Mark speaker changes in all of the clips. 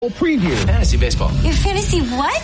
Speaker 1: Preview.
Speaker 2: Fantasy baseball.
Speaker 3: Your fantasy what?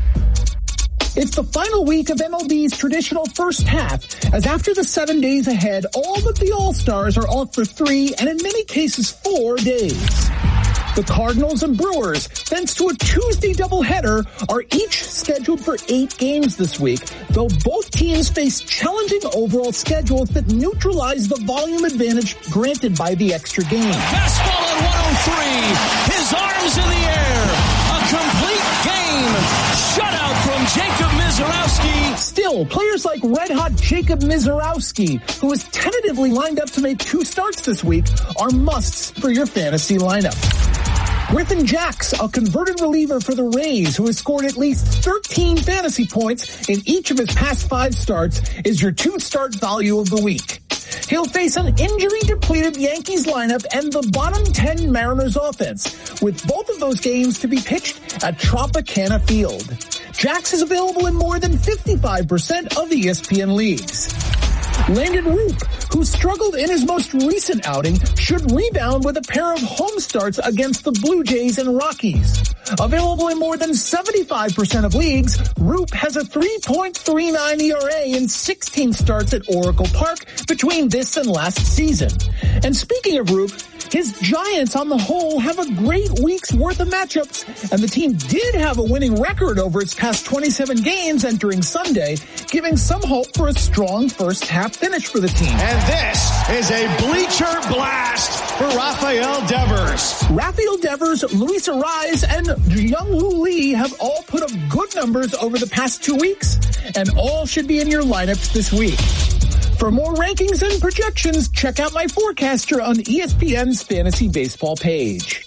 Speaker 1: It's the final week of MLB's traditional first half, as after the 7 days ahead, all but the All-Stars are off for 3 and in many cases 4 days. The Cardinals and Brewers, thanks to a Tuesday doubleheader, are each scheduled for 8 games this week, though both teams face challenging overall schedules that neutralize the volume advantage granted by the extra game.
Speaker 4: Fastball at 103, his arms in the air, a complete game, shutout from Jacob Misiorowski.
Speaker 1: Still, players like red-hot Jacob Misiorowski, who is tentatively lined up to make 2 starts this week, are musts for your fantasy lineup. Griffin Jacks, a converted reliever for the Rays who has scored at least 13 fantasy points in each of his past 5 starts, is your 2-start value of the week. He'll face an injury-depleted Yankees lineup and the bottom 10 Mariners offense, with both of those games to be pitched at Tropicana Field. Jacks is available in more than 55% of ESPN leagues. Landon Roop, who struggled in his most recent outing, should rebound with a pair of home starts against the Blue Jays and Rockies. Available in more than 75% of leagues, Roop has a 3.39 ERA in 16 starts at Oracle Park between this and last season. And speaking of Roop, his Giants on the whole have a great week's worth of matchups, and the team did have a winning record over its past 27 games entering Sunday, giving some hope for a strong first half finish for the team.
Speaker 5: And this is a bleacher blast for Rafael Devers.
Speaker 1: Rafael Devers, Luis Arraez, and Jung-Hoo Lee have all put up good numbers over the past 2 weeks, and all should be in your lineups this week. For more rankings and projections, check out my forecaster on ESPN's Fantasy Baseball page.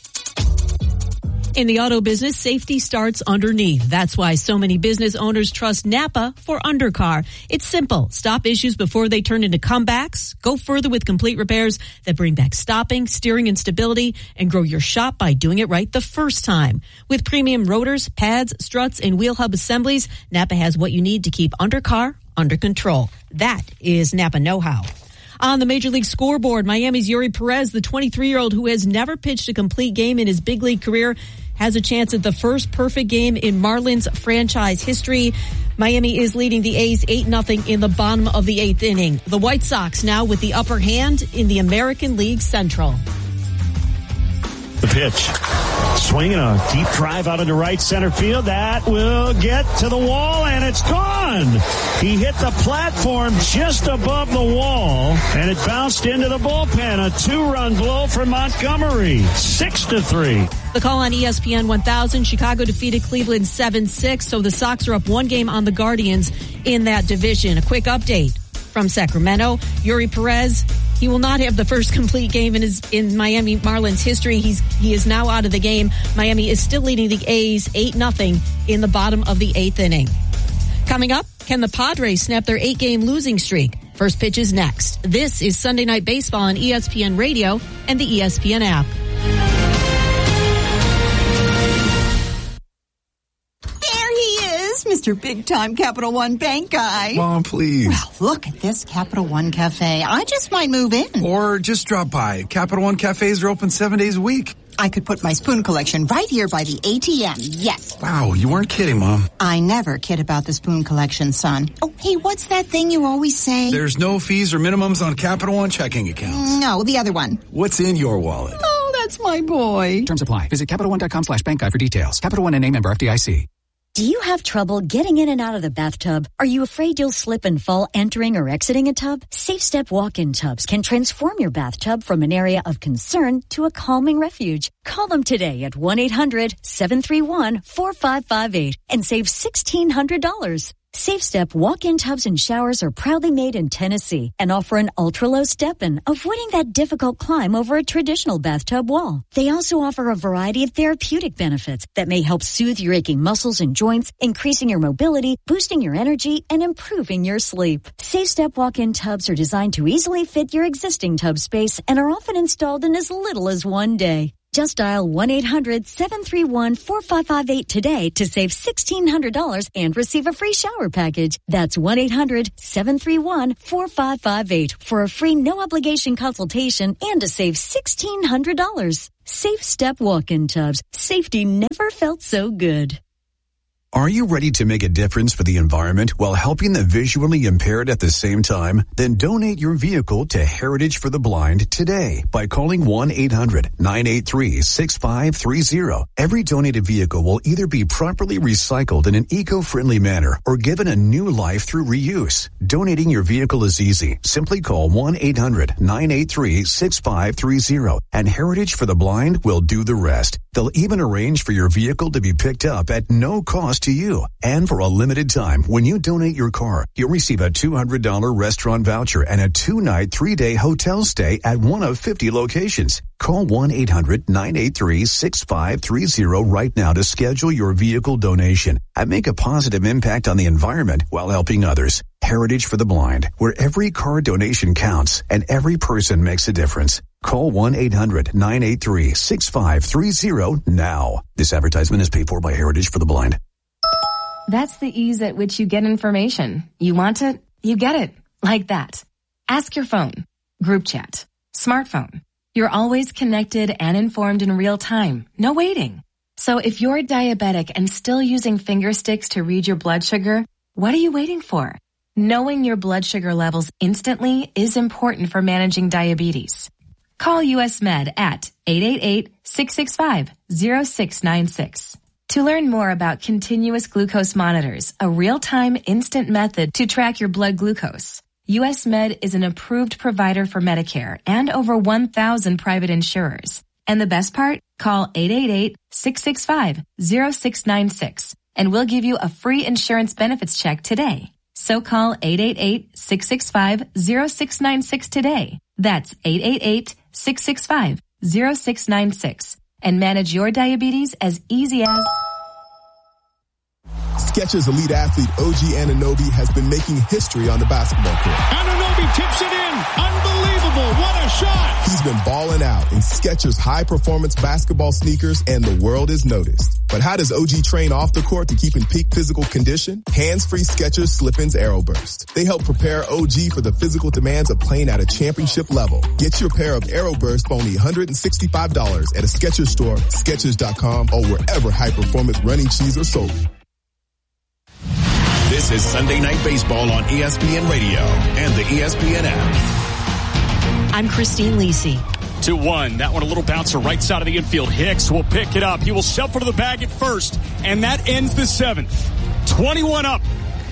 Speaker 6: In the auto business, safety starts underneath. That's why so many business owners trust Napa for undercar. It's simple. Stop issues before they turn into comebacks. Go further with complete repairs that bring back stopping, steering, and stability, and grow your shop by doing it right the first time. With premium rotors, pads, struts, and wheel hub assemblies, Napa has what you need to keep undercar under control. That is Napa know-how. On the Major League scoreboard, Miami's Yuri Perez, the 23-year-old who has never pitched a complete game in his big league career, has a chance at the first perfect game in Marlins franchise history. Miami is leading the A's 8-0 in the bottom of the 8th inning. The White Sox now with the upper hand in the American League Central.
Speaker 7: The pitch. Swinging a deep drive out into right center field. That will get to the wall, and it's gone. He hit the platform just above the wall, and it bounced into the bullpen. A 2-run blow for Montgomery. 6-3.
Speaker 6: The call on ESPN 1000. Chicago defeated Cleveland 7-6, so the Sox are up 1 game on the Guardians in that division. A quick update from Sacramento. Yuri Perez, he will not have the first complete game in Miami Marlins history. He is now out of the game. Miami is still leading the A's 8-0 in the bottom of the 8th inning. Coming up, can the Padres snap their 8-game losing streak? First pitch is next. This is Sunday Night Baseball on ESPN Radio and the ESPN app.
Speaker 8: Mr. Big-Time Capital One Bank guy.
Speaker 9: Mom, please.
Speaker 8: Well, look at this Capital One Cafe. I just might move in.
Speaker 9: Or just drop by. Capital One Cafes are open 7 days a week.
Speaker 8: I could put my spoon collection right here by the ATM. Yes.
Speaker 9: Wow, you weren't kidding, Mom.
Speaker 8: I never kid about the spoon collection, son. Oh, hey, what's that thing you always say?
Speaker 9: There's no fees or minimums on Capital One checking accounts.
Speaker 8: No, the other one.
Speaker 9: What's in your wallet?
Speaker 8: Oh, that's my boy.
Speaker 10: Terms apply. Visit CapitalOne.com/bank guide for details. Capital One and member FDIC.
Speaker 11: Do you have trouble getting in and out of the bathtub? Are you afraid you'll slip and fall entering or exiting a tub? Safe Step walk-in tubs can transform your bathtub from an area of concern to a calming refuge. Call them today at 1-800-731-4558 and save $1,600. Safe Step walk-in tubs and showers are proudly made in Tennessee and offer an ultra-low step-in, avoiding that difficult climb over a traditional bathtub wall. They also offer a variety of therapeutic benefits that may help soothe your aching muscles and joints, increasing your mobility, boosting your energy, and improving your sleep. Safe Step walk-in tubs are designed to easily fit your existing tub space and are often installed in as little as 1 day. Just dial 1-800-731-4558 today to save $1,600 and receive a free shower package. That's 1-800-731-4558 for a free no-obligation consultation and to save $1,600. Safe Step Walk-in Tubs. Safety never felt so good.
Speaker 2: Are you ready to make a difference for the environment while helping the visually impaired at the same time? Then donate your vehicle to Heritage for the Blind today by calling 1-800-983-6530. Every donated vehicle will either be properly recycled in an eco-friendly manner or given a new life through reuse. Donating your vehicle is easy. Simply call 1-800-983-6530 and Heritage for the Blind will do the rest. They'll even arrange for your vehicle to be picked up at no cost to you. And for a limited time, when you donate your car, you'll receive a $200 restaurant voucher and a 2-night, 3-day hotel stay at one of 50 locations. Call 1-800-983-6530 right now to schedule your vehicle donation and make a positive impact on the environment while helping others. Heritage for the Blind, where every car donation counts and every person makes a difference. Call 1-800-983-6530 now. This advertisement is paid for by Heritage for the Blind.
Speaker 3: That's the ease at which you get information. You want it, you get it. Like that. Ask your phone. Group chat. Smartphone. You're always connected and informed in real time. No waiting. So if you're diabetic and still using finger sticks to read your blood sugar, what are you waiting for? Knowing your blood sugar levels instantly is important for managing diabetes. Call US Med at 888-665-0696. To learn more about continuous glucose monitors, a real-time instant method to track your blood glucose, US Med is an approved provider for Medicare and over 1,000 private insurers. And the best part? Call 888-665-0696 and we'll give you a free insurance benefits check today. So call 888-665-0696 today. That's 888-665-0696. And manage your diabetes as easy as...
Speaker 12: Skechers elite athlete OG Anunoby has been making history on the basketball court.
Speaker 5: Anunoby tips it in. Unbelievable. What a shot.
Speaker 12: He's been balling out in Skechers high-performance basketball sneakers, and the world has noticed. But how does OG train off the court to keep in peak physical condition? Hands-free Skechers Slip-ins Aeroburst. They help prepare OG for the physical demands of playing at a championship level. Get your pair of Aeroburst for only $165 at a Skechers store, Skechers.com, or wherever high-performance running shoes are sold.
Speaker 13: This is Sunday Night Baseball on ESPN Radio and the ESPN app.
Speaker 6: I'm Christine Lisi.
Speaker 14: 2-1. That one a little bouncer right side of the infield. Hicks will pick it up. He will shuffle to the bag at first, and that ends the 7th. 21 up,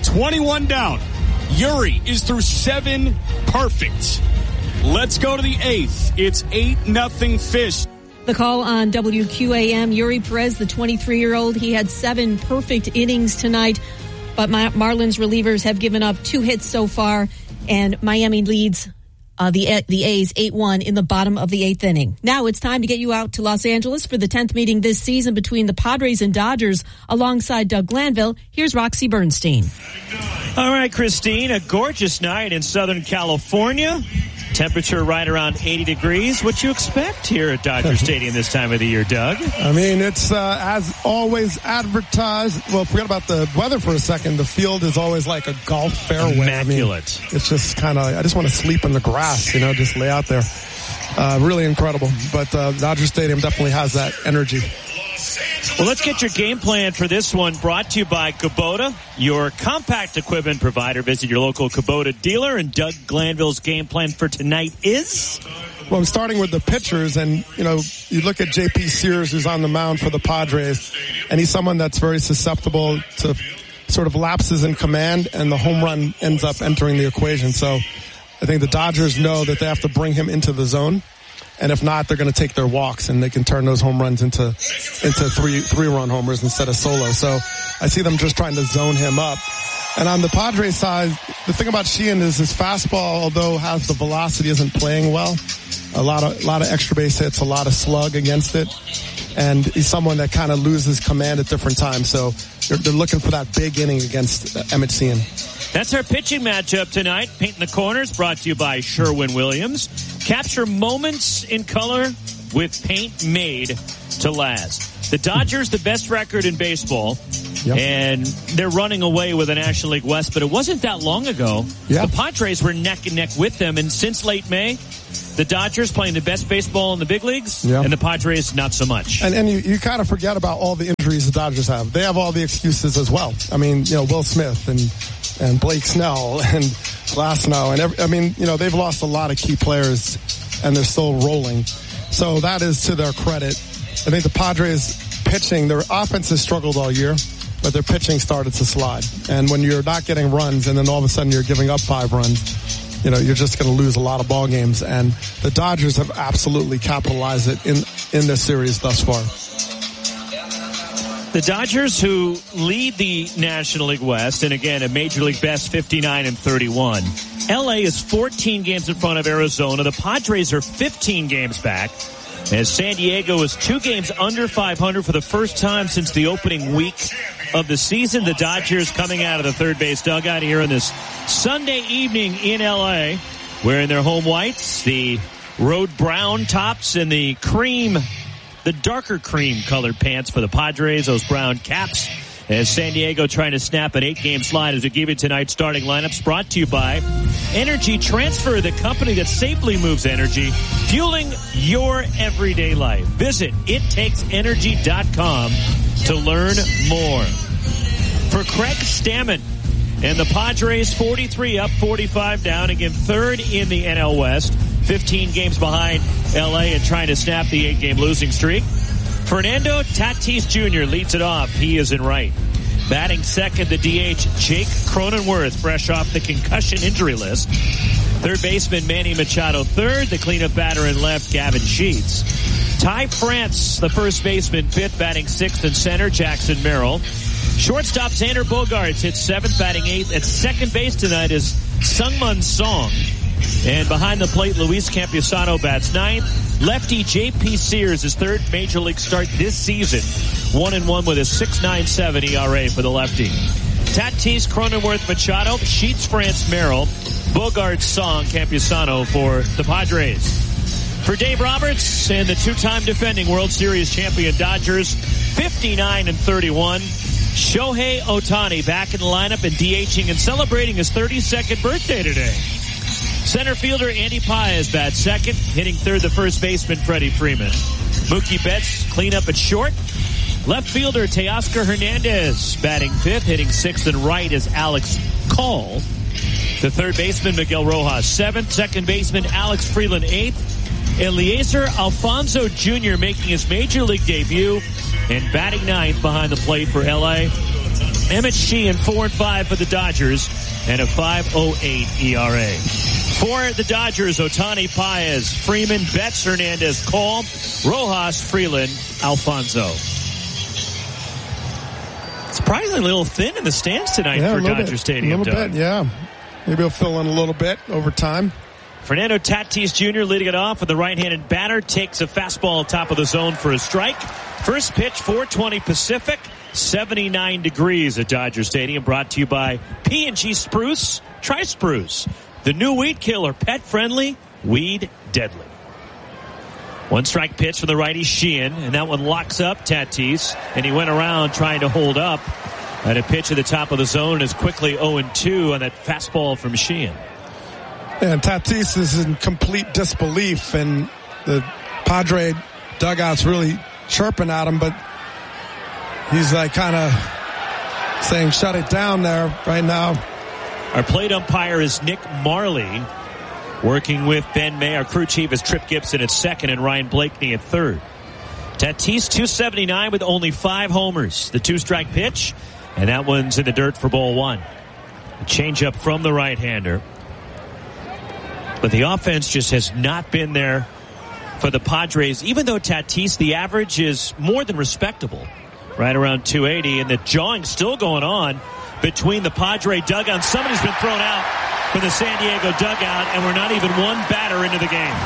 Speaker 14: 21 down. Yuri is through 7 perfect. Let's go to the 8th. It's 8-0 Fish.
Speaker 6: The call on WQAM, Yuri Perez, the 23-year-old. He had 7 perfect innings tonight, but Marlins relievers have given up 2 hits so far, and Miami leads the A's 8-1 in the bottom of the 8th inning. Now it's time to get you out to Los Angeles for the 10th meeting this season between the Padres and Dodgers alongside Doug Glanville. Here's Roxy Bernstein.
Speaker 7: All right, Christine, a gorgeous night in Southern California. Temperature right around 80 degrees. What you expect here at Dodger Stadium this time of the year, Doug?
Speaker 15: I mean, it's as always advertised. Well, forget about the weather for a second. The field is always like a golf fairway.
Speaker 7: Immaculate.
Speaker 15: I mean, it's just kind of, I just want to sleep in the grass, you know, just lay out there. Really incredible. But Dodger Stadium definitely has that energy.
Speaker 7: Well, let's get your game plan for this one brought to you by Kubota, your compact equipment provider. Visit your local Kubota dealer, and Doug Glanville's game plan for tonight is?
Speaker 15: Well, I'm starting with the pitchers, and, you know, you look at J.P. Sears, who's on the mound for the Padres, and he's someone that's very susceptible to sort of lapses in command, and the home run ends up entering the equation. So I think the Dodgers know that they have to bring him into the zone. And if not, they're going to take their walks, and they can turn those home runs into three-run homers instead of solo. So I see them just trying to zone him up. And on the Padres side, the thing about Sheehan is his fastball, although has the velocity, isn't playing well. A lot of extra base hits, a lot of slug against it. And he's someone that kind of loses command at different times. So they're looking for that big inning against Emmett Sheehan.
Speaker 7: That's our pitching matchup tonight. Painting the Corners brought to you by Sherwin-Williams. Capture moments in color
Speaker 16: with paint made to last. The Dodgers, the best record in baseball, and they're running away with the National League West, but it wasn't that long ago. The Padres were neck and neck with them, and since late May, the Dodgers playing the best baseball in the big leagues, and the Padres not so much.
Speaker 15: And you kind of forget about all the injuries the Dodgers have. They have all the excuses as well. I mean, Will Smith and Blake Snell and Glasnow, and they've lost a lot of key players, and they're still rolling. So that is to their credit. I think the Padres pitching, their offense has struggled all year, but their pitching started to slide. And when you're not getting runs, and then all of a sudden you're giving up 5 runs, you're just going to lose a lot of ball games. And the Dodgers have absolutely capitalized it in this series thus far.
Speaker 16: The Dodgers, who lead the National League West, and again, a Major League best 59-31. LA is 14 games in front of Arizona. The Padres are 15 games back, as San Diego is 2 games under 500 for the first time since the opening week of the season. The Dodgers coming out of the third base dugout here on this Sunday evening in LA, wearing their home whites, the road brown tops and the darker cream colored pants for the Padres, those brown caps, as San Diego trying to snap an 8-game slide. As we give you tonight's starting lineups, brought to you by Energy Transfer, the company that safely moves energy, fueling your everyday life. Visit ittakesenergy.com to learn more. For Craig Stammen and the Padres, 43 up, 45 down, again third in the NL West, 15 games behind LA and trying to snap the 8-game losing streak. Fernando Tatis Jr. leads it off. He is in right. Batting second, the DH, Jake Cronenworth, fresh off the concussion injury list. Third baseman, Manny Machado third. The cleanup batter in left, Gavin Sheets. Ty France, the first baseman, fifth, batting sixth in center, Jackson Merrill. Shortstop, Xander Bogaerts hits seventh, batting eighth. At second base tonight is Sungmun Song. And behind the plate, Luis Campusano bats ninth. Lefty J.P. Sears, his third major league start this season. 1-1 with a 6.97 ERA for the lefty. Tatis, Cronenworth, Machado, Sheets, France, Merrill, Bogaerts, Song, Campusano for the Padres. For Dave Roberts and the two-time defending World Series champion Dodgers, 59-31. Shohei Ohtani back in the lineup and DHing and celebrating his 32nd birthday today. Center fielder Andy Paez bats second. Hitting third, the first baseman Freddie Freeman. Mookie Betts clean up at short. Left fielder Teoscar Hernandez batting fifth. Hitting sixth and right is Alex Call. The third baseman Miguel Rojas seventh. Second baseman Alex Freeland eighth. Eliezer Alfonso Jr. making his major league debut and batting ninth behind the plate for LA. Emmett Sheehan 4-5 for the Dodgers and a 5.08 ERA. For the Dodgers, Ohtani, Paez, Freeman, Betts, Hernandez, Call, Rojas, Freeland, Alfonso. Surprisingly a little thin in the stands tonight for Dodger Stadium.
Speaker 15: A little bit, yeah. Maybe he'll fill in a little bit over time.
Speaker 16: Fernando Tatis Jr. leading it off with the right-handed batter. Takes a fastball top of the zone for a strike. First pitch, 4:20 Pacific. 79 degrees at Dodger Stadium. Brought to you by P&G Spruce. Try Spruce. The new weed killer, pet-friendly, weed deadly. One strike pitch from the righty Sheehan, and that one locks up Tatis, and he went around trying to hold up at a pitch at the top of the zone and is quickly 0-2 on that fastball from Sheehan.
Speaker 15: And Tatis is in complete disbelief, and the Padre dugout's really chirping at him, but he's like kind of saying, shut it down there right now.
Speaker 16: Our plate umpire is Nick Marley, working with Ben May. Our crew chief is Trip Gibson at second and Ryan Blakeney at third. Tatis 279 with only 5 homers. The 2-strike pitch, and that one's in the dirt for ball one. A changeup from the right-hander. But the offense just has not been there for the Padres. Even though Tatis, the average is more than respectable, right around 280, and the jawing's still going on between the Padre dugout. Somebody's been thrown out from the San Diego dugout, and we're not even one batter into the game.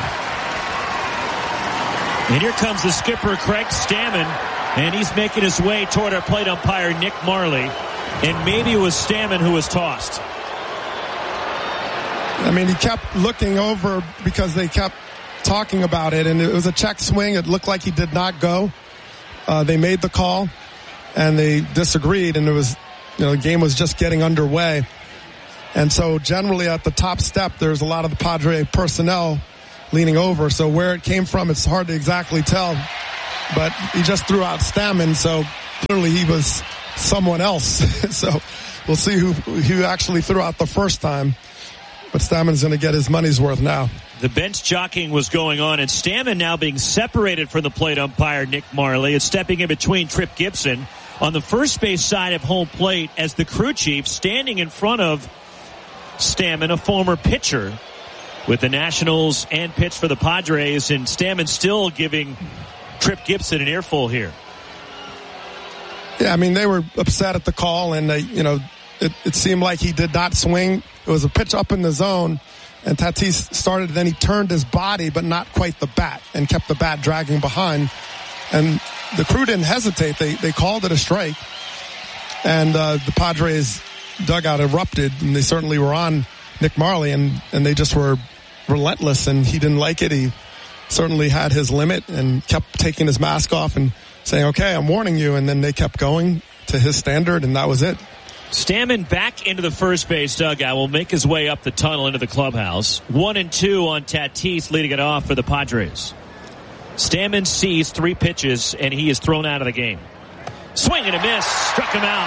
Speaker 16: And here comes the skipper, Craig Stammen, and he's making his way toward our plate umpire, Nick Marley. And maybe it was Stammen who was tossed.
Speaker 15: I mean, he kept looking over because they kept talking about it, and it was a check swing. It looked like he did not go. They made the call, and they disagreed, and it was, the game was just getting underway. And so generally at the top step, there's a lot of the Padre personnel leaning over. So where it came from, it's hard to exactly tell. But he just threw out Stammen, so clearly he was someone else. So we'll see who actually threw out the first time. But Stammen's going to get his money's worth now.
Speaker 16: The bench jockeying was going on, and Stammen now being separated from the plate umpire, Nick Marley, is stepping in between Trip Gibson on the first base side of home plate as the crew chief standing in front of Stammen, a former pitcher with the Nationals and pitched for the Padres, and Stammen still giving Trip Gibson an earful here.
Speaker 15: Yeah, I mean, they were upset at the call, and it seemed like he did not swing. It was a pitch up in the zone, and Tatis started, then he turned his body, but not quite the bat, and kept the bat dragging behind. And the crew didn't hesitate. They called it a strike, and the Padres dugout erupted, and they certainly were on Nick Marley, and they just were relentless, and he didn't like it. He certainly had his limit and kept taking his mask off and saying, okay, I'm warning you, and then they kept going to his standard, and that was it.
Speaker 16: Stammen back into the first base dugout will make his way up the tunnel into the clubhouse. 1-2 on Tatis, leading it off for the Padres. Stammen sees 3 pitches, and he is thrown out of the game. Swing and a miss, struck him out.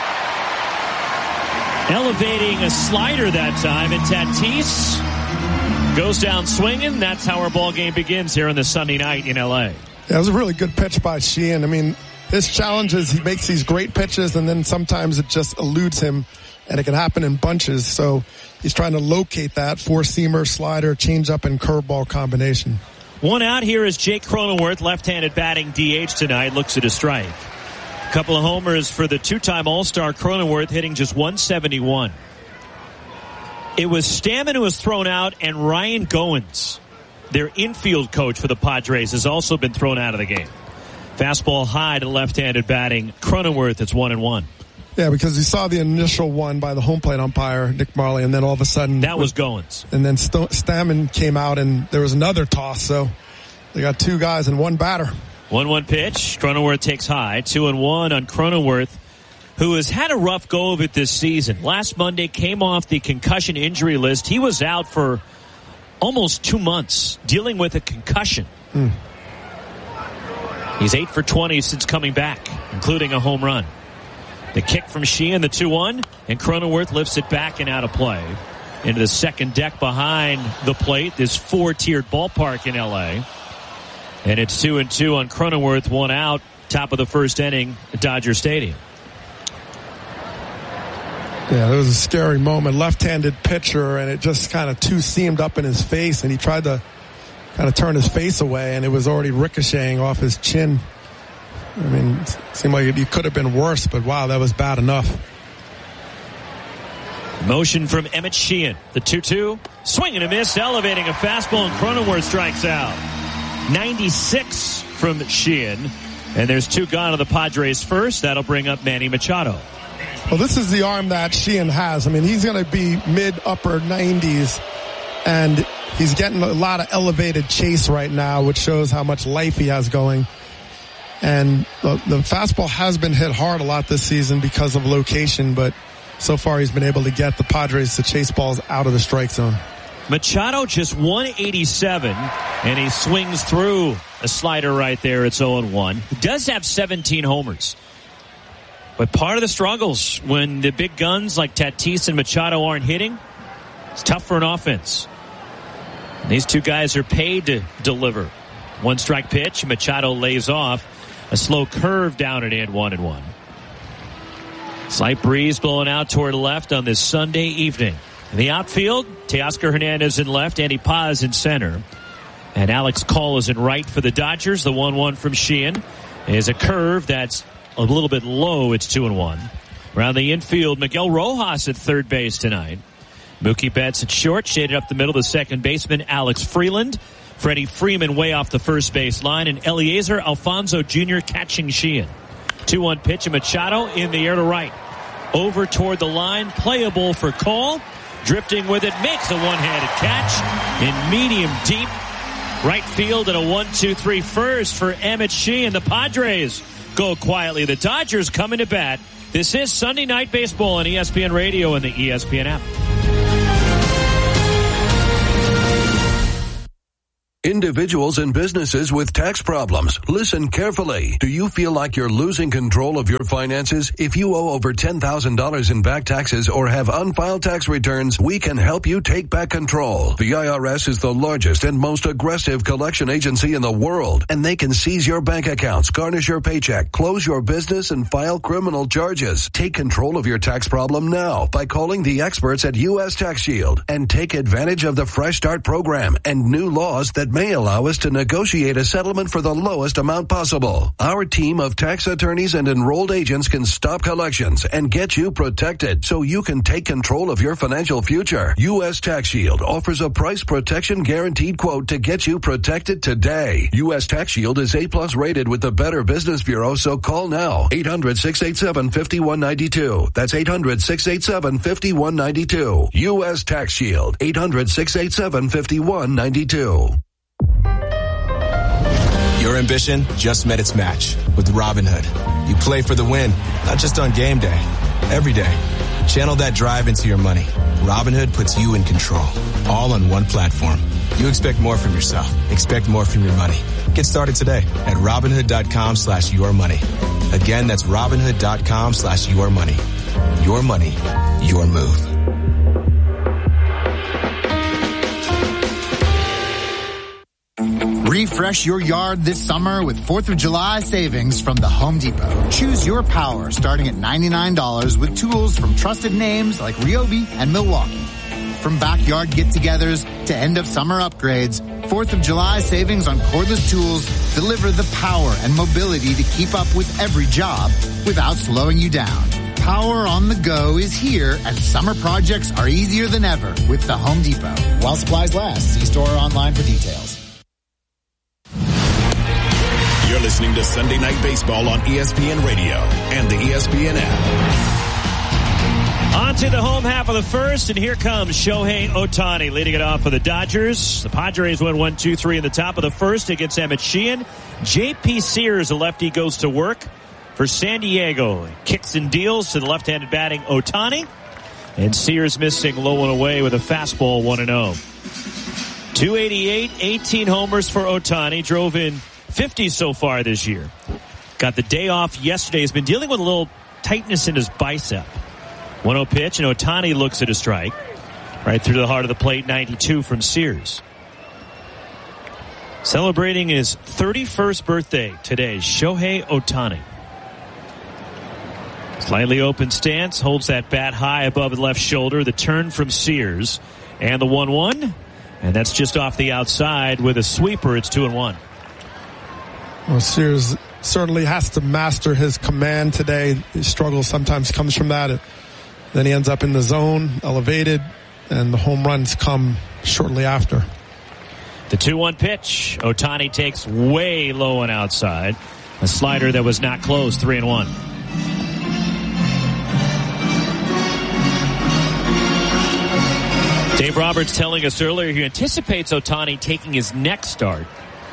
Speaker 16: Elevating a slider that time, and Tatis goes down swinging. That's how our ball game begins here on the Sunday night in L.A.
Speaker 15: Yeah, it was a really good pitch by Sheehan. I mean, his challenge is he makes these great pitches, and then sometimes it just eludes him, and it can happen in bunches. So he's trying to locate that 4-seamer, slider, changeup, and curveball combination.
Speaker 16: One out here is Jake Cronenworth, left-handed batting DH tonight, looks at a strike. A couple of homers for the 2-time All-Star Cronenworth, hitting just 171. It was Stammen who was thrown out, and Ryan Goins, their infield coach for the Padres, has also been thrown out of the game. Fastball high to left-handed batting. Cronenworth, it's 1-1.
Speaker 15: Yeah, because you saw the initial one by the home plate umpire, Nick Marley, and then all of a sudden...
Speaker 16: That was Goins.
Speaker 15: And then Stammen came out, and there was another toss, so they got 2 guys and 1 batter.
Speaker 16: 1-1 pitch. Cronenworth takes high. 2-1 on Cronenworth, who has had a rough go of it this season. Last Monday came off the concussion injury list. He was out for almost 2 months dealing with a concussion. He's 8 for 20 since coming back, including a home run. The kick from Sheehan, the 2-1, and Cronenworth lifts it back and out of play. Into the second deck behind the plate, this 4-tiered ballpark in L.A. And it's 2-2 on Cronenworth, 1 out, top of the first inning at Dodger Stadium.
Speaker 15: Yeah, it was a scary moment. Left-handed pitcher, and it just kind of 2-seamed up in his face, and he tried to kind of turn his face away, and it was already ricocheting off his chin. I mean, it seemed like it could have been worse, but wow, that was bad enough.
Speaker 16: Motion from Emmett Sheehan. The 2-2. Swing and a miss, elevating a fastball, and Cronenworth strikes out. 96 from Sheehan. And there's 2 gone on the Padres first. That'll bring up Manny Machado.
Speaker 15: Well, this is the arm that Sheehan has. I mean, he's going to be mid-upper 90s, and he's getting a lot of elevated chase right now, which shows how much life he has going. And the fastball has been hit hard a lot this season because of location, but so far he's been able to get the Padres to chase balls out of the strike zone.
Speaker 16: Machado just 187, and he swings through a slider right there. It's 0-1. He does have 17 homers. But part of the struggles when the big guns like Tatis and Machado aren't hitting, it's tough for an offense. And these 2 guys are paid to deliver. 1-strike pitch. Machado lays off. A slow curve down and in, 1-1. Slight breeze blowing out toward left on this Sunday evening. In the outfield, Teoscar Hernandez in left, Andy Paz in center. And Alex Call is in right for the Dodgers. The 1-1 from Sheehan is a curve that's a little bit low. It's 2-1. Around the infield, Miguel Rojas at third base tonight. Mookie Betts at short, shaded up the middle. The second baseman, Alex Freeland. Freddie Freeman way off the first base line. And Eliezer Alfonso Jr. catching Sheehan. 2-1 pitch, and Machado in the air to right. Over toward the line, playable for Call. Drifting with it, makes a one-handed catch in medium deep. Right field and a 1-2-3 first for Emmett Sheehan. The Padres go quietly. The Dodgers coming to bat. This is Sunday Night Baseball on ESPN Radio and the ESPN app.
Speaker 2: Individuals and businesses with tax problems. Listen carefully. Do you feel like you're losing control of your finances? If you owe over $10,000 in back taxes or have unfiled tax returns, we can help you take back control. The IRS is the largest and most aggressive collection agency in the world, and they can seize your bank accounts, garnish your paycheck, close your business, and file criminal charges. Take control of your tax problem now by calling the experts at U.S. Tax Shield and take advantage of the Fresh Start program and new laws that may allow us to negotiate a settlement for the lowest amount possible. Our team of tax attorneys and enrolled agents can stop collections and get you protected so you can take control of your financial future. U.S. Tax Shield offers a price protection guaranteed quote to get you protected today. U.S. Tax Shield is A+ rated with the Better Business Bureau, so call now. 800-687-5192. That's 800-687-5192. U.S. Tax Shield. 800-687-5192.
Speaker 17: Your ambition just met its match with Robinhood. You play for the win, not just on game day, every day. Channel that drive into your money. Robinhood puts you in control, all on one platform. You expect more from yourself. Expect more from your money. Get started today at Robinhood.com/yourmoney. Again, that's Robinhood.com/yourmoney. Your money, your move.
Speaker 18: Refresh your yard this summer with 4th of July savings from the Home Depot. Choose your power starting at $99 with tools from trusted names like Ryobi and Milwaukee. From backyard get-togethers to end-of-summer upgrades, 4th of July savings on cordless tools deliver the power and mobility to keep up with every job without slowing you down. Power on the go is here, and summer projects are easier than ever with the Home Depot. While supplies last, see store or online for details.
Speaker 13: You're listening to Sunday Night Baseball on ESPN Radio and the ESPN app.
Speaker 16: On to the home half of the first, and here comes Shohei Ohtani leading it off for the Dodgers. The Padres win 1-2-3 in the top of the first against Emmett Sheehan. J.P. Sears, a lefty, goes to work for San Diego. Kicks and deals to the left-handed batting Ohtani. And Sears missing low and away with a fastball 1-0. 288, 18 homers for Ohtani. Drove in 50 so far this year. Got the day off yesterday. He's been dealing with a little tightness in his bicep. 1-0 pitch, and Ohtani looks at a strike. Right through the heart of the plate, 92 from Sears. Celebrating his 31st birthday today, Shohei Ohtani. Slightly open stance, holds that bat high above the left shoulder. The turn from Sears, and the 1-1. And that's just off the outside with a sweeper. It's 2-1.
Speaker 15: Well, Sears certainly has to master his command today. His struggle sometimes comes from that. Then he ends up in the zone, elevated, and the home runs come shortly after.
Speaker 16: The 2-1 pitch. Ohtani takes way low and outside. A slider that was not close, 3-1. Dave Roberts telling us earlier he anticipates Ohtani taking his next start.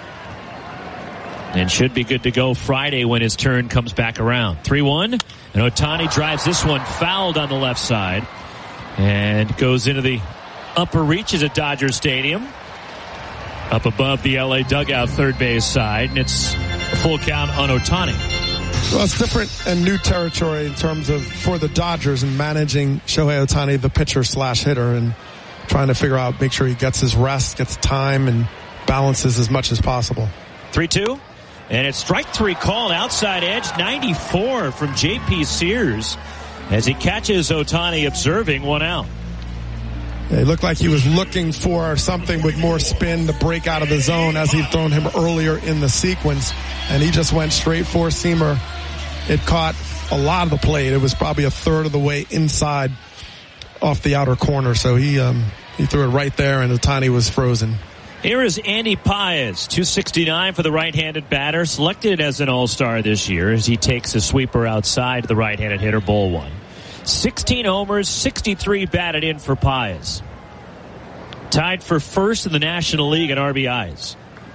Speaker 16: And should be good to go Friday when his turn comes back around. 3-1. And Ohtani drives this one fouled on the left side. And goes into the upper reaches at Dodger Stadium. Up above the LA dugout third base side. And it's a full count on Ohtani.
Speaker 15: Well, it's different and new territory in terms of for the Dodgers and managing Shohei Ohtani, the pitcher/hitter, and trying to figure out, make sure he gets his rest, gets time, and balances as much as possible.
Speaker 16: 3-2. And it's strike three called outside edge, 94 from J.P. Sears as he catches Ohtani observing, 1 out.
Speaker 15: Yeah, it looked like he was looking for something with more spin to break out of the zone as he'd thrown him earlier in the sequence. And he just went straight four-seamer. It caught a lot of the plate. It was probably a third of the way inside off the outer corner. So he threw it right there, and Ohtani was frozen.
Speaker 16: Here is Andy Paez, 269 for the right-handed batter, selected as an all-star this year as he takes a sweeper outside the right-handed hitter, ball one. 16 homers, 63 batted in for Paez. Tied for first in the National League in RBIs.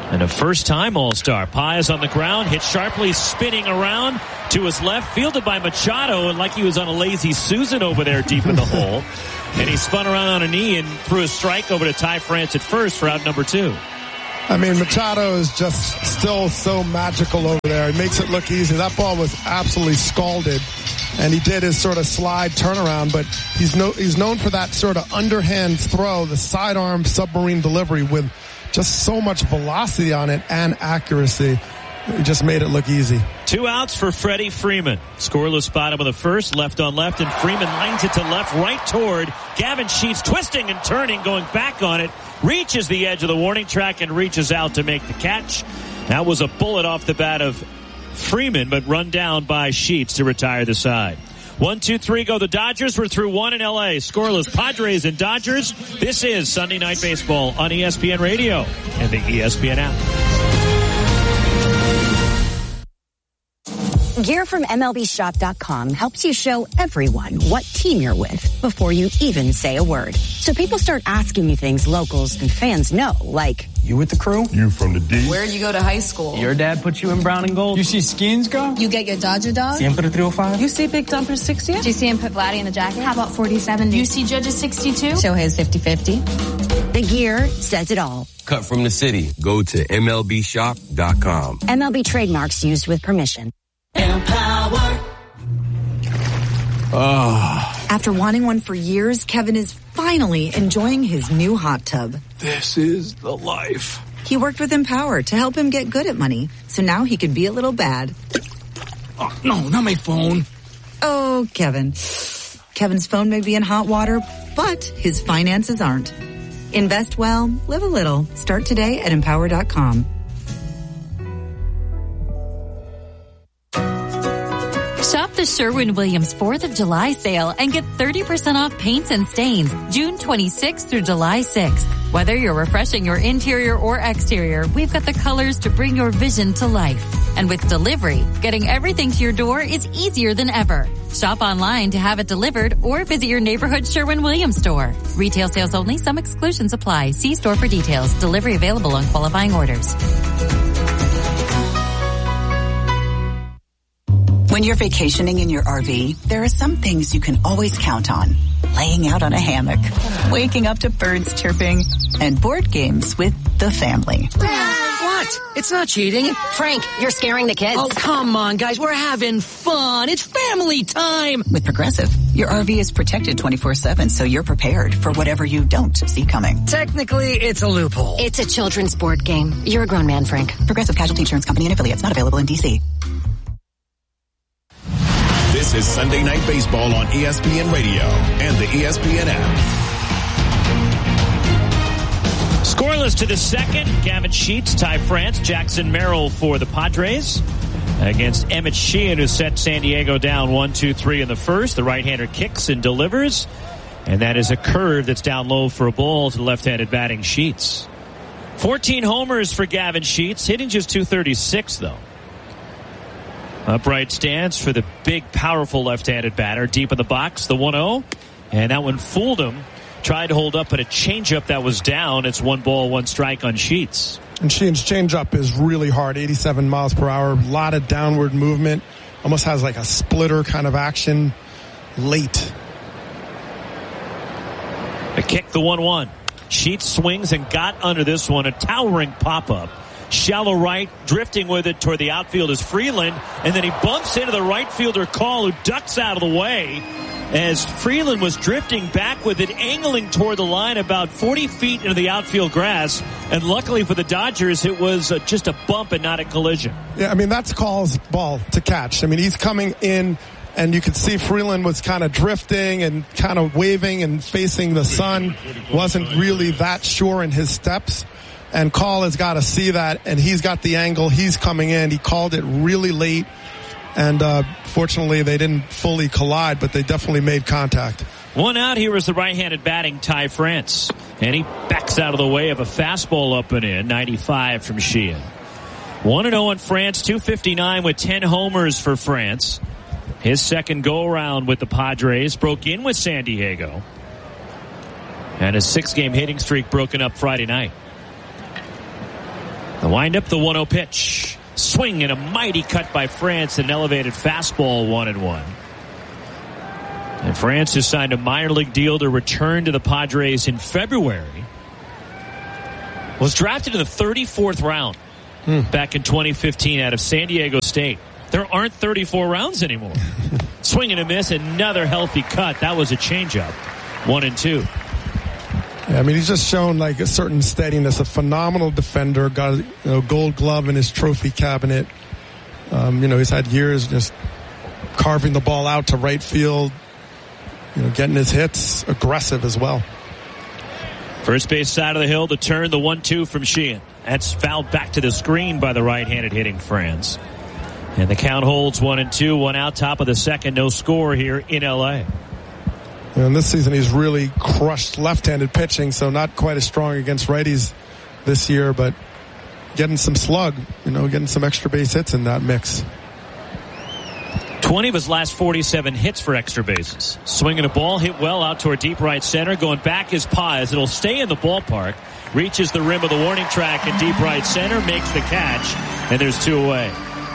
Speaker 16: And a first-time All-Star. Páez on the ground, hit sharply, spinning around to his left, fielded by Machado, and like he was on a lazy Susan over there deep in the hole. And he spun around on a knee and threw a strike over to Ty France at first for out number 2.
Speaker 15: I mean, Machado is just still so magical over there. He makes it look easy. That ball was absolutely scalded, and he did his sort of slide turnaround, but he's known for that sort of underhand throw, the sidearm submarine delivery with just so much velocity on it and accuracy. He just made it look easy.
Speaker 16: 2 outs for Freddie Freeman. Scoreless bottom of the first, left on left, and Freeman lines it to left, right toward Gavin Sheets, twisting and turning, going back on it, reaches the edge of the warning track and reaches out to make the catch. That was a bullet off the bat of Freeman, but run down by Sheets to retire the side. 1, 2, 3 go the Dodgers. We're through 1 in L.A. Scoreless Padres and Dodgers. This is Sunday Night Baseball on ESPN Radio and the ESPN app.
Speaker 19: Gear from MLBshop.com helps you show everyone what team you're with before you even say a word. So people start asking you things locals and fans know, like,
Speaker 20: you with the crew?
Speaker 21: You from the D?
Speaker 22: Where'd you go to high school?
Speaker 20: Your dad put you in brown and gold?
Speaker 21: You see Skins go?
Speaker 22: You get your Dodger dog?
Speaker 20: Siempre 305?
Speaker 22: You see Big Dumper 60?
Speaker 23: Do you see him put Vladdy in the jacket? How about 40-70?
Speaker 22: You see Judges 62?
Speaker 19: Shohei's 50-50. The gear says it all.
Speaker 24: Cut from the city. Go to MLBshop.com.
Speaker 19: MLB trademarks used with permission.
Speaker 25: Empower.
Speaker 26: After wanting one for years, Kevin is finally enjoying his new hot tub.
Speaker 21: This is the life.
Speaker 26: He worked with Empower to help him get good at money, so now he could be a little bad.
Speaker 21: Oh, no, not my phone.
Speaker 26: Oh, Kevin. Kevin's phone may be in hot water, but his finances aren't. Invest well, live a little. Start today at Empower.com.
Speaker 27: Shop the Sherwin-Williams 4th of July sale and get 30% off paints and stains June 26th through July 6th. Whether you're refreshing your interior or exterior, we've got the colors to bring your vision to life. And with delivery, getting everything to your door is easier than ever. Shop online to have it delivered or visit your neighborhood Sherwin-Williams store. Retail sales only. Some exclusions apply. See store for details. Delivery available on qualifying orders.
Speaker 28: When you're vacationing in your RV, there are some things you can always count on. Laying out on a hammock, waking up to birds chirping, and board games with the family.
Speaker 29: What? It's not cheating.
Speaker 28: Frank, you're scaring the kids.
Speaker 29: Oh, come on, guys. We're having fun. It's family time.
Speaker 28: With Progressive, your RV is protected 24/7, so you're prepared for whatever you don't see coming.
Speaker 29: Technically, it's a loophole.
Speaker 28: It's a children's board game. You're a grown man, Frank. Progressive Casualty Insurance Company and affiliates, not available in D.C.
Speaker 13: This is Sunday Night Baseball on ESPN Radio and the ESPN app.
Speaker 16: Scoreless to the second. Gavin Sheets, Ty France, Jackson Merrill for the Padres against Emmett Sheehan, who set San Diego down 1-2-3 in the first. The right-hander kicks and delivers, and that is a curve that's down low for a ball to the left-handed batting Sheets. 14 homers for Gavin Sheets, hitting just .236 though. Upright stance for the big, powerful left-handed batter. Deep in the box, the 1-0. And that one fooled him. Tried to hold up, but a changeup that was down. It's 1 ball, 1 strike on Sheets.
Speaker 15: And Sheehan's changeup is really hard, 87 miles per hour. A lot of downward movement. Almost has like a splitter kind of action late.
Speaker 16: A kick, the 1-1. Sheets swings and got under this one. A towering pop-up. Shallow right, drifting with it toward the outfield is Freeland, and then he bumps into the right fielder Call, who ducks out of the way as Freeland was drifting back with it, angling toward the line about 40 feet into the outfield grass, and luckily for the Dodgers, it was just a bump and not a collision.
Speaker 15: Yeah, I mean, that's Call's ball to catch. I mean, he's coming in, and you could see Freeland was kind of drifting and kind of waving and facing the sun, wasn't really that sure in his steps. And Call has got to see that, and he's got the angle. He's coming in. He called it really late, and fortunately they didn't fully collide, but they definitely made contact.
Speaker 16: 1 out. Here was the right-handed batting Ty France, and he backs out of the way of a fastball up and in, 95 from Sheehan. 1-0 on France, 259 with 10 homers for France. His second go-around with the Padres, broke in with San Diego, and his 6-game hitting streak broken up Friday night. The wind up, the 1-0 pitch. Swing and a mighty cut by France, an elevated fastball, 1-1. And France has signed a minor league deal to return to the Padres in February. Was drafted in the 34th round back in 2015 out of San Diego State. There aren't 34 rounds anymore. Swing and a miss, another healthy cut. That was a changeup. 1-2.
Speaker 15: Yeah, I mean, he's just shown like a certain steadiness, a phenomenal defender, got a gold glove in his trophy cabinet. He's had years just carving the ball out to right field, getting his hits, aggressive as well.
Speaker 16: First base side of the hill to turn, the 1-2 from Sheehan. That's fouled back to the screen by the right-handed hitting France. And the count holds 1-2, one out, top of the second, no score here in L.A.
Speaker 15: And this season he's really crushed left-handed pitching, so not quite as strong against righties this year, but getting some slug, getting some extra base hits in that mix.
Speaker 16: 20 of his last 47 hits for extra bases. Swinging a ball, hit well out toward deep right center. Going back is Paz. It'll stay in the ballpark. Reaches the rim of the warning track in deep right center. Makes the catch. And there's 2 away.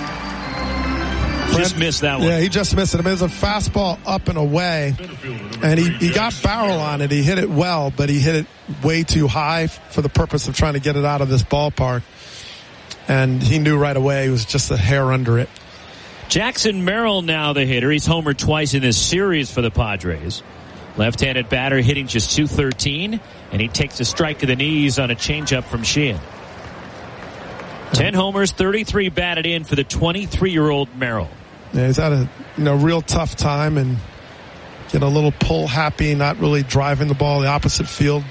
Speaker 16: Just missed that one.
Speaker 15: Yeah, he just missed it. It was a fastball up and away. And he got barrel on it. He hit it well, but he hit it way too high for the purpose of trying to get it out of this ballpark. And he knew right away it was just a hair under it.
Speaker 16: Jackson Merrill now the hitter. He's homered twice in this series for the Padres. Left-handed batter hitting just .213, and he takes a strike to the knees on a changeup from Sheehan. 10 homers, 33 batted in for the 23-year-old Merrill.
Speaker 15: Yeah, he's had a real tough time and getting a little pull happy, not really driving the ball the opposite field.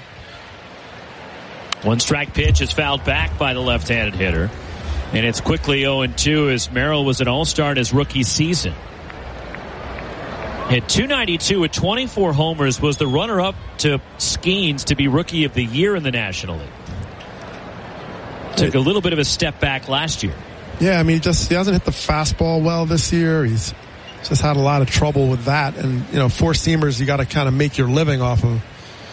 Speaker 16: 1 strike pitch is fouled back by the left-handed hitter. And it's quickly 0-2 as Merrill was an all-star in his rookie season. Hit .292 with 24 homers, was the runner-up to Skeens to be Rookie of the Year in the National League. Took a little bit of a step back last year.
Speaker 15: Yeah, I mean, he hasn't hit the fastball well this year. He's just had a lot of trouble with that. And, four-seamers you got to kind of make your living off of.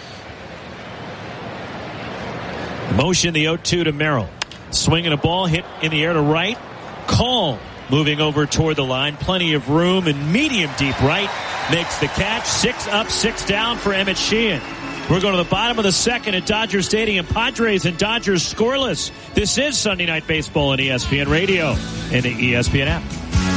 Speaker 16: Motion the 0-2 to Merrill. Swinging a ball, hit in the air to right. Call moving over toward the line. Plenty of room and medium deep right. Makes the catch. 6 up, 6 down for Emmett Sheehan. We're going to the bottom of the second at Dodger Stadium. Padres and Dodgers scoreless. This is Sunday Night Baseball on ESPN Radio and the ESPN app.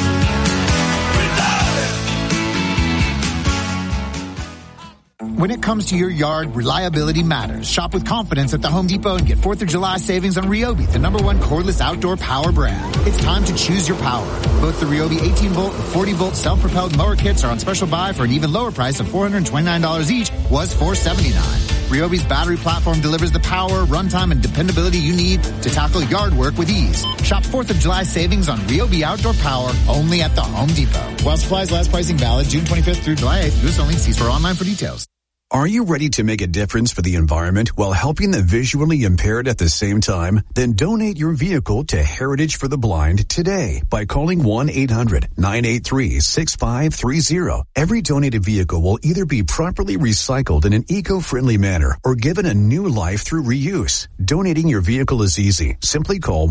Speaker 18: When it comes to your yard, reliability matters. Shop with confidence at the Home Depot and get 4th of July savings on Ryobi, the #1 cordless outdoor power brand. It's time to choose your power. Both the Ryobi 18-volt and 40-volt self-propelled mower kits are on special buy for an even lower price of $429 each, was $479. Ryobi's battery platform delivers the power, runtime, and dependability you need to tackle yard work with ease. Shop 4th of July savings on Ryobi outdoor power only at the Home Depot. While supplies last, pricing valid June 25th through July 8th. U.S. only. See store online for details.
Speaker 2: Are you ready to make a difference for the environment while helping the visually impaired at the same time? Then donate your vehicle to Heritage for the Blind today by calling 1-800-983-6530. Every donated vehicle will either be properly recycled in an eco-friendly manner or given a new life through reuse. Donating your vehicle is easy. Simply call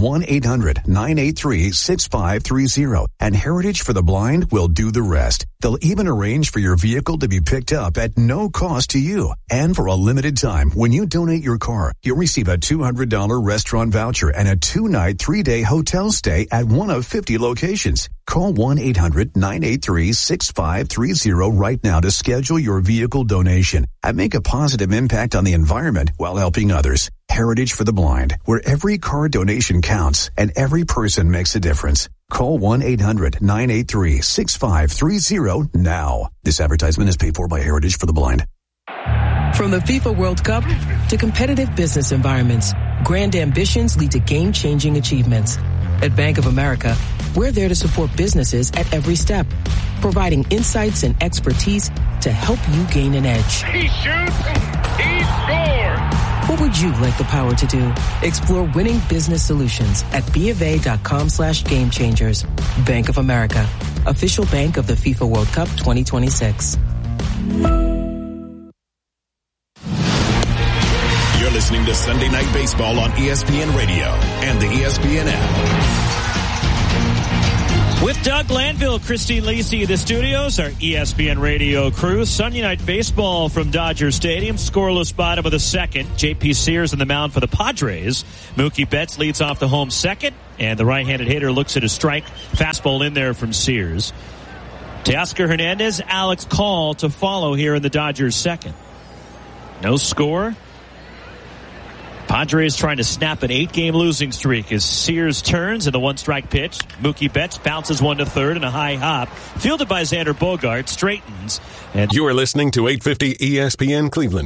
Speaker 2: 1-800-983-6530 and Heritage for the Blind will do the rest. They'll even arrange for your vehicle to be picked up at no cost to you. And for a limited time, when you donate your car, you'll receive a $200 restaurant voucher and a 2-night, 3-day hotel stay at one of 50 locations. Call 1-800-983-6530 right now to schedule your vehicle donation and make a positive impact on the environment while helping others. Heritage for the Blind, where every car donation counts and every person makes a difference. Call 1-800-983-6530 now. This advertisement is paid for by Heritage for the Blind.
Speaker 1: From the FIFA World Cup to competitive business environments, grand ambitions lead to game-changing achievements. At Bank of America, we're there to support businesses at every step, providing insights and expertise to help you gain an edge.
Speaker 3: He shoots, he scores!
Speaker 1: What would you like the power to do? Explore winning business solutions at BofA.com/gamechangers. Bank of America, official bank of the FIFA World Cup 2026.
Speaker 13: listening to Sunday Night Baseball on ESPN Radio and the ESPN app.
Speaker 16: With Doug Landville, Christine Lisi in the studios, our ESPN Radio crew. Sunday Night Baseball from Dodger Stadium. Scoreless bottom of the second. J.P. Sears on the mound for the Padres. Mookie Betts leads off the home second, and the right-handed hitter looks at a strike. Fastball in there from Sears. Teoscar Hernandez, Alex Call to follow here in the Dodgers second. No score. Padres trying to snap an 8-game losing streak as Sears turns and the one-strike pitch. Mookie Betts bounces one to third and a high hop. Fielded by Xander Bogaerts, straightens.
Speaker 4: And you are listening to 850 ESPN Cleveland.